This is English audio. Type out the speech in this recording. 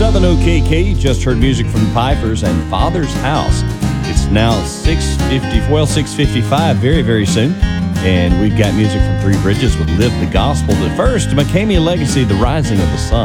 Southern OKK. You just heard music from the Pipers and Father's House. It's now 6:55, very, very soon. And we've got music from Three Bridges with Live the Gospel. But first, McCamey Legacy, The Rising of the Sun.